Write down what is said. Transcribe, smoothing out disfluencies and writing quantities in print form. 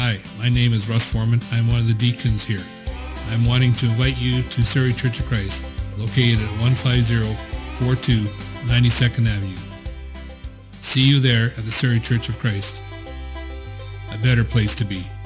Hi, my name is Russ Foreman. I'm one of the deacons here. I'm wanting to invite you to Surrey Church of Christ, located at 15042 92nd Avenue. See you there at the Surrey Church of Christ. A better place to be.